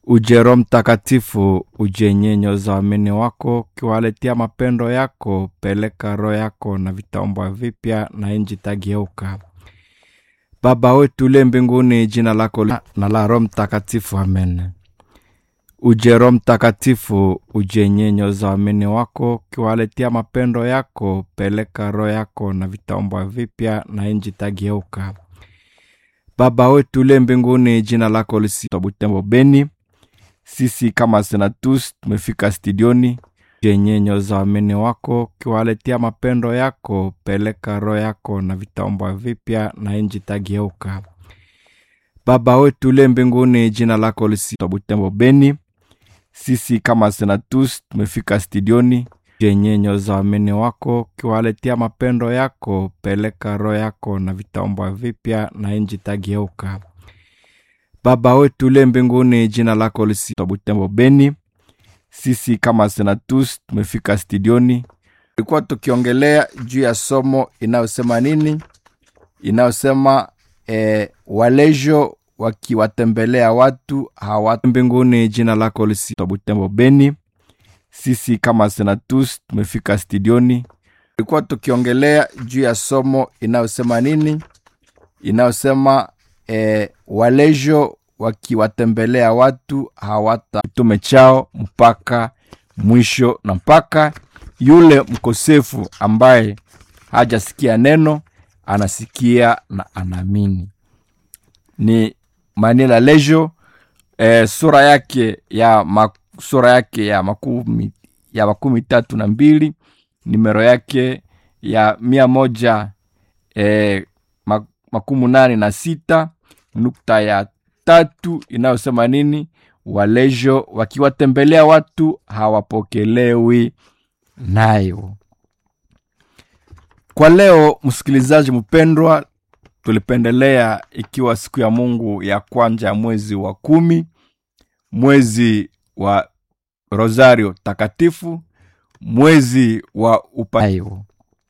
Uje Roho Mtakatifu, uje nyenyoza waamini wako, kiwaletea mapendo yako, peleka roho yako na vitaomba vipya na nchi tageuka. Baba wetu uliye mbinguni, jina lako na la Roho Mtakatifu, amen. Uje Roho Mtakatifu, uje nyenyoza waamini wako, kiwaletea mapendo yako, peleka roho yako na vitaomba vipya na nchi tageuka. Baba wetu uliye mbinguni, jina lako Butembo Beni. Sisi kama Senatus tumefika studioni. Nyenyoza waamini wako, kiwaletea mapendo yako, peleka roho yako na vitaomba vipya na nchi tageuka. Baba wetu uliye mbinguni, jina lako Butembo Beni. Sisi kama Senatus tumefika studioni. Nyenyoza waamini wako, kiwaletea mapendo yako, peleka roho yako na vitaomba vipya na nchi tageuka. Baba wetu uliye mbinguni, jina lako Butembo Beni. Sisi kama Senatus tumefika studioni. Tulikuwa tukiongelea juu ya somo inayosema nini? Inayosema walejo wakiwatembelea watu hawatu mbinguni, jina lako Butembo Beni. Sisi kama Senatus tumefika studioni. Tulikuwa tukiongelea juu ya somo inayosema nini? Inayosema walejo wakiwatembelea watu hawata kitume chao mpaka mwisho, na mpaka yule mkosefu ambaye hajasikia neno anasikia na anaamini. Ni manila lejo sura yake ya makumi 32, numero yake ya 186 nukta ya 3 inayosema nini? Walejo wakiwatembelea watu hawapokelewi nayo. Kwa leo msikilizaji mpendwa, tulipendelea ikiwa siku ya Mungu ya kwanza mwezi wa 10, mwezi wa Rosario takatifu, mwezi wa upayo.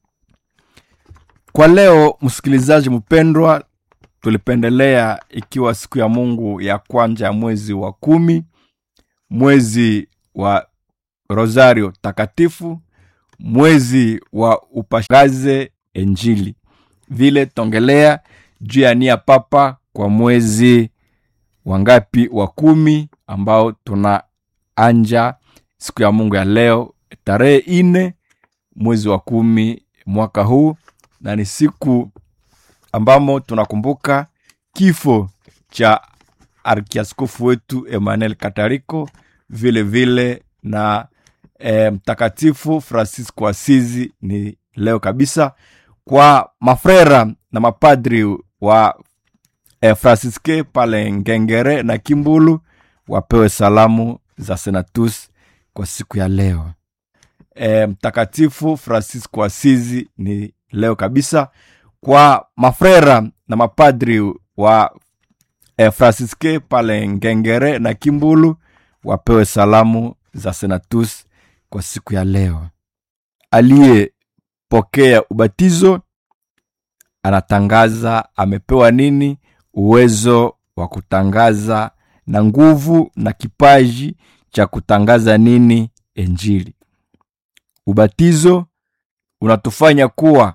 Kwa leo msikilizaji mpendwa, tulipendelea ikiwa siku ya Mungu ya kwanza mwezi wa 10, mwezi wa Rosario takatifu, mwezi wa upashaze Injili. Vile tongelea juu ya nia papa kwa mwezi wangapi wa 10 ambao tunaanja siku ya Mungu ya leo tarehe 4 mwezi wa 10 mwaka huu, na ni siku ambamo tunakumbuka kifo cha arkiaskofu wetu Emmanuel Katariko, vile vile na mtakatifu Francisco Asizi. Ni leo kabisa kwa mafrera na mapadri wa Francisque pale Ngengere na Kimbulu, wapewe salamu za Senatus kwa siku ya leo. Mtakatifu Francisco Asizi ni leo kabisa kwa mafrera na mapadri wa Francisque pale Ngengere na Kimbulu, wapewe salamu za Senatus kwa siku ya leo. Aliyepokea ubatizo anatangaza amepewa nini? Uwezo wa kutangaza na nguvu na kipaji cha kutangaza nini? Injili. Ubatizo unatufanya kuwa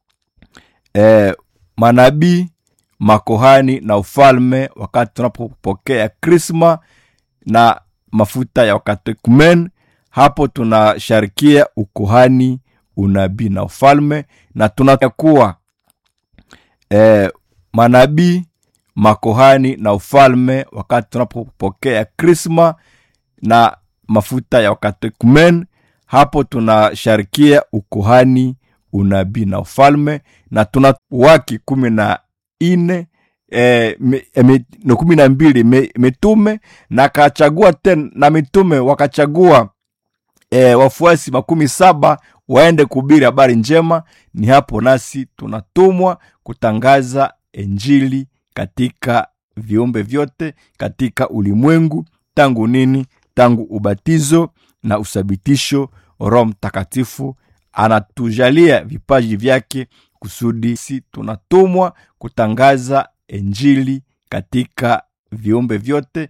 manabii, makohani na ufalme wakati tunapopokea krisma na mafuta ya wakatekumen. Hapo tunasharikia ukohani, unabii na ufalme, na tunakuwa manabii, makohani na ufalme wakati tunapopokea krisma na mafuta ya wakatekumen. Hapo tunasharikia ukohani, unabii na ufalme, na tunawaki 14 12 mitume, na kachagua tena na mitume wakachagua wafuasi 17 waende kuhubiri habari njema. Ni hapo nasi tunatumwa kutangaza Injili katika viumbe vyote katika ulimwengu. Tangu nini? Tangu ubatizo na usabitisho, Roho Mtakatifu anatujalia vipaji vyake kusudi si tunatumwa kutangaza Injili katika viumbe vyote